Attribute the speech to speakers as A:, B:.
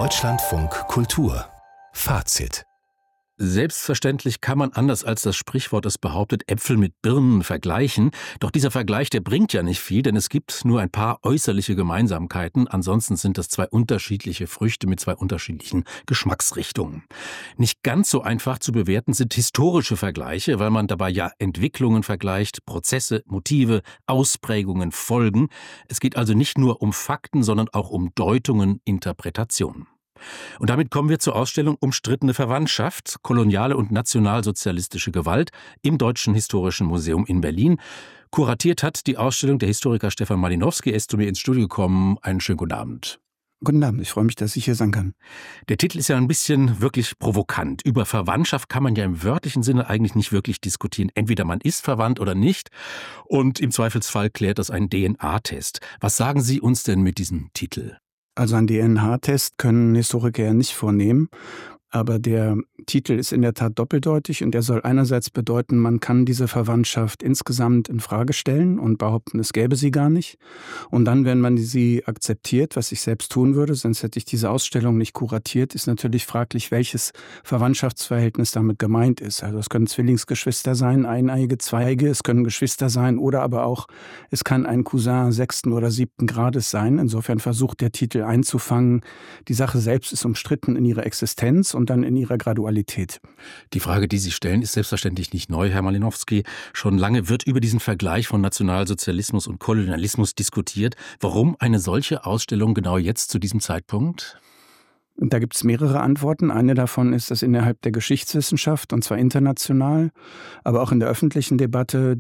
A: Deutschlandfunk Kultur Fazit.
B: Selbstverständlich kann man, anders als das Sprichwort es behauptet, Äpfel mit Birnen vergleichen. Doch dieser Vergleich, der bringt ja nicht viel, denn es gibt nur ein paar äußerliche Gemeinsamkeiten. Ansonsten sind das zwei unterschiedliche Früchte mit zwei unterschiedlichen Geschmacksrichtungen. Nicht ganz so einfach zu bewerten sind historische Vergleiche, weil man dabei ja Entwicklungen vergleicht, Prozesse, Motive, Ausprägungen, Folgen. Es geht also nicht nur um Fakten, sondern auch um Deutungen, Interpretationen. Und damit kommen wir zur Ausstellung Umstrittene Verwandtschaft, koloniale und nationalsozialistische Gewalt im Deutschen Historischen Museum in Berlin. Kuratiert hat die Ausstellung der Historiker Stefan Malinowski. Er ist zu mir ins Studio gekommen. Einen schönen guten Abend.
C: Guten Abend, ich freue mich, dass ich hier sein kann.
B: Der Titel ist ja ein bisschen wirklich provokant. Über Verwandtschaft kann man ja im wörtlichen Sinne eigentlich nicht wirklich diskutieren. Entweder man ist verwandt oder nicht. Und im Zweifelsfall klärt das ein DNA-Test. Was sagen Sie uns denn mit diesem Titel?
C: Also einen DNA-Test können Historiker ja nicht vornehmen, aber der Titel ist in der Tat doppeldeutig und er soll einerseits bedeuten, man kann diese Verwandtschaft insgesamt in Frage stellen und behaupten, es gäbe sie gar nicht. Und dann, wenn man sie akzeptiert, was ich selbst tun würde, sonst hätte ich diese Ausstellung nicht kuratiert, ist natürlich fraglich, welches Verwandtschaftsverhältnis damit gemeint ist. Also es können Zwillingsgeschwister sein, eineiige, zweieiige, es können Geschwister sein oder aber auch, es kann ein Cousin 6. oder 7. Grades sein. Insofern versucht der Titel einzufangen, die Sache selbst ist umstritten in ihrer Existenz und dann in ihrer Gradualität.
B: Die Frage, die Sie stellen, ist selbstverständlich nicht neu, Herr Malinowski. Schon lange wird über diesen Vergleich von Nationalsozialismus und Kolonialismus diskutiert. Warum eine solche Ausstellung genau jetzt zu diesem Zeitpunkt?
C: Und da gibt es mehrere Antworten. Eine davon ist, dass innerhalb der Geschichtswissenschaft, und zwar international, aber auch in der öffentlichen Debatte,